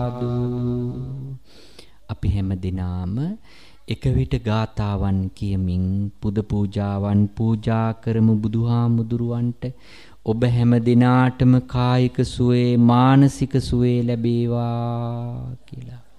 අපි හැම දිනාම එක විට ගාතාවන් කියමින් පුද පූජාවන් පූජා කරමු බුදුහාමුදුරුවන්ට. ඔබ හැම දිනාටම කායික සුවේ මානසික සුවේ ලැබේවා කියලා.